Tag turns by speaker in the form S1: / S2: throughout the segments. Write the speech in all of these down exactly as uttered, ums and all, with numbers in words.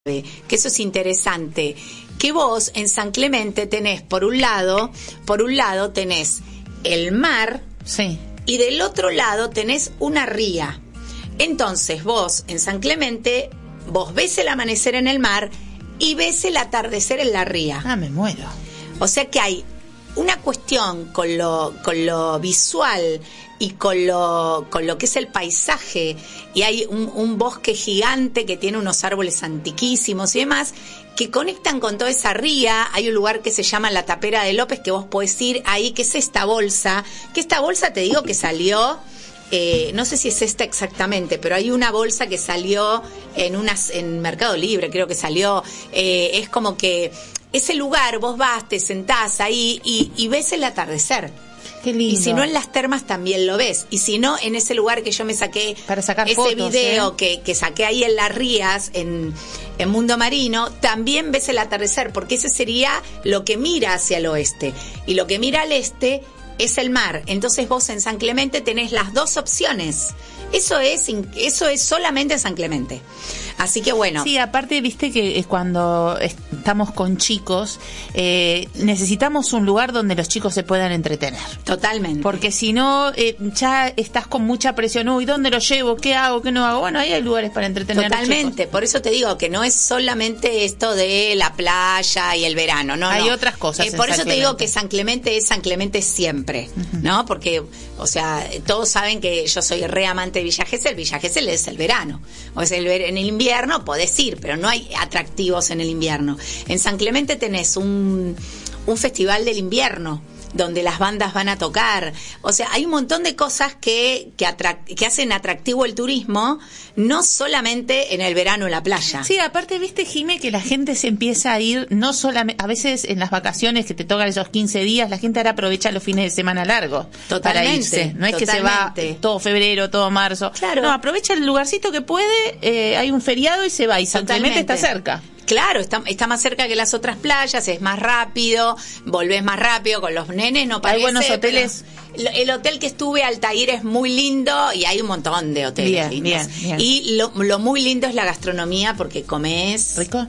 S1: que eso es interesante, que vos en San Clemente tenés por un lado, por un lado tenés el mar,
S2: sí,
S1: y del otro lado tenés una ría. Entonces vos en San Clemente, vos ves el amanecer en el mar y ves el atardecer en la ría.
S2: Ah, me muero.
S1: O sea que hay una cuestión con lo, con lo visual y con lo, con lo que es el paisaje, y hay un, un bosque gigante que tiene unos árboles antiquísimos y demás, que conectan con toda esa ría. Hay un lugar que se llama La Tapera de López, que vos podés ir ahí, que es esta bolsa, que esta bolsa te digo que salió, eh, no sé si es esta exactamente, pero hay una bolsa que salió en unas, en Mercado Libre, creo que salió, eh, es como que ese lugar, vos vas, te sentás ahí y, y ves el atardecer.
S2: Qué lindo.
S1: Y si no en las termas también lo ves. Y si no en ese lugar que yo me saqué,
S2: para sacar
S1: ese
S2: fotos,
S1: video
S2: ¿eh?
S1: que, que saqué ahí en Las Rías, en, en Mundo Marino, también ves el atardecer, porque ese sería lo que mira hacia el oeste. Y lo que mira al este es el mar. Entonces vos en San Clemente tenés las dos opciones. Eso es, eso es solamente San Clemente. Así que bueno.
S2: Sí, aparte, viste que cuando estamos con chicos, eh, necesitamos un lugar donde los chicos se puedan entretener.
S1: Totalmente.
S2: Porque si no, eh, ya estás con mucha presión. Uy, ¿dónde lo llevo? ¿Qué hago? ¿Qué no hago? Bueno, ahí hay lugares para entretener.
S1: Totalmente. Por eso te digo que no es solamente esto de la playa y el verano. No,
S2: hay
S1: no.
S2: otras cosas.
S1: Eh, por eso te digo que San Clemente es San Clemente siempre, uh-huh. ¿no? Porque, o sea, todos saben que yo soy re amante de Villa Gesell. Villa Gesell es el verano. O sea, el ver- en el invierno podés ir, pero no hay atractivos en el invierno. En San Clemente tenés un, un festival del invierno, donde las bandas van a tocar. O sea, hay un montón de cosas que que, atrac- que hacen atractivo el turismo, no solamente en el verano en la playa.
S2: Sí, aparte, viste, Jime, que la gente se empieza a ir, no solamente, a veces en las vacaciones que te tocan esos quince días, la gente ahora aprovecha los fines de semana largos.
S1: Totalmente.
S2: Para irse. No es
S1: totalmente.
S2: que se va todo febrero, todo marzo.
S1: Claro.
S2: No, aprovecha el lugarcito que puede, eh, hay un feriado y se va, y San Clemente está cerca.
S1: Claro, está, está más cerca que las otras playas, es más rápido, volvés más rápido con los nenes, no parece.
S2: Hay buenos hoteles.
S1: El hotel que estuve, Altair, es muy lindo y hay un montón de hoteles
S2: bien,
S1: lindos.
S2: Bien, bien.
S1: Y lo, lo muy lindo es la gastronomía, porque comés...
S2: ¿Rico?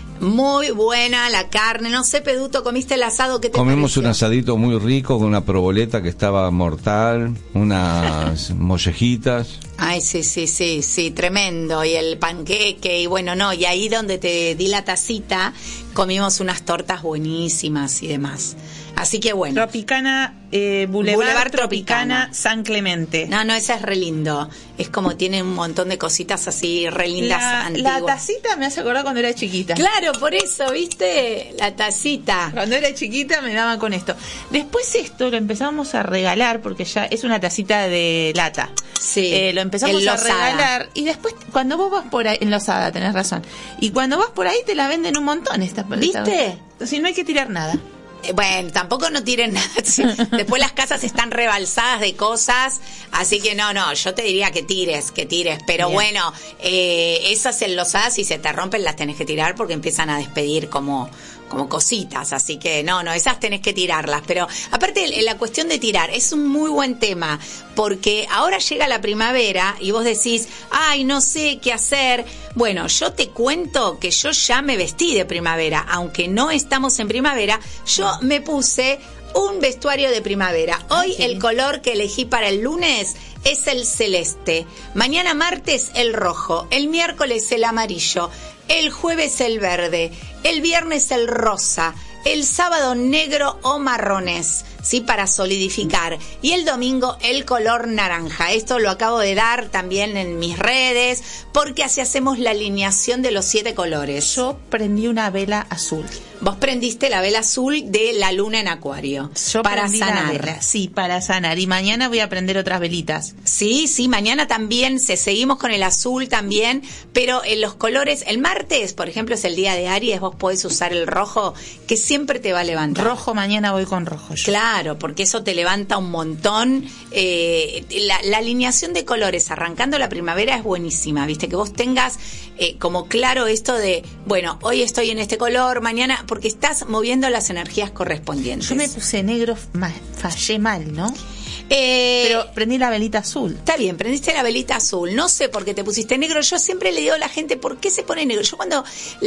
S1: Muy buena la carne. No sé, Peduto, ¿comiste el asado? ¿Qué te
S3: Comimos
S1: pareció?
S3: un asadito muy rico con una proboleta que estaba mortal, unas mollejitas.
S1: Ay, sí, sí, sí, sí, tremendo. Y el panqueque, y bueno, no, y ahí donde te di la tacita, comimos unas tortas buenísimas y demás. Así que bueno.
S2: Tropicana, eh, Boulevard,
S1: Boulevard
S2: Tropicana,
S1: Tropicana,
S2: San Clemente.
S1: No, no, ese es re lindo. Es como tiene un montón de cositas así re lindas,
S2: la,
S1: antiguas.
S2: la tacita me hace acordar cuando era chiquita.
S1: Claro, por eso, ¿viste? La tacita.
S2: Cuando era chiquita me daban con esto. Después esto lo empezamos a regalar, porque ya es una tacita de lata.
S1: Sí.
S2: Eh, lo empezamos a
S1: Losada.
S2: regalar, y después cuando vos vas por ahí, en Losada, tenés razón, y cuando vas por ahí te la venden un montón esta.
S1: ¿Viste?
S2: Así no hay que tirar nada.
S1: Eh, Bueno, tampoco no tiren nada. Después las casas están rebalsadas de cosas, así que no, no, yo te diría que tires, que tires. Pero
S2: Bien.
S1: bueno, eh, esas enlosadas, si se te rompen, las tenés que tirar porque empiezan a despedir como como cositas, así que no, no, esas tenés que tirarlas. Pero aparte, la cuestión de tirar es un muy buen tema, porque ahora llega la primavera y vos decís, ay, no sé qué hacer. Bueno, yo te cuento que yo ya me vestí de primavera, aunque no estamos en primavera, yo me puse un vestuario de primavera. Hoy
S2: sí.
S1: El color que elegí para el lunes es el celeste, mañana martes el rojo, el miércoles el amarillo, el jueves el verde, el viernes el rosa, el sábado negro o marrones, sí, para solidificar, y el domingo el color naranja. Esto lo acabo de dar también en mis redes, porque así hacemos la alineación de los siete colores.
S2: Yo prendí una vela azul.
S1: Vos prendiste la vela azul de la luna en Acuario.
S2: Yo
S1: para
S2: prendí la
S1: sanar.
S2: vela, sí, para sanar. Y mañana voy a prender otras velitas.
S1: Sí, sí, mañana también se seguimos con el azul también, pero en los colores, el martes, por ejemplo, es el día de Aries, vos podés usar el rojo, que siempre te va a levantar.
S2: Rojo, mañana voy con rojo. Yo.
S1: Claro, porque eso te levanta un montón. Eh, la, la alineación de colores arrancando la primavera es buenísima, viste, que vos tengas eh, como claro esto de, bueno, hoy estoy en este color, mañana, porque estás moviendo las energías correspondientes.
S2: Yo me puse negro, ma- fallé mal, ¿no?
S1: Eh,
S2: Pero prendí la velita azul.
S1: Está bien, prendiste la velita azul. No sé por qué te pusiste negro. Yo siempre le digo a la gente, ¿por qué se pone negro? Yo cuando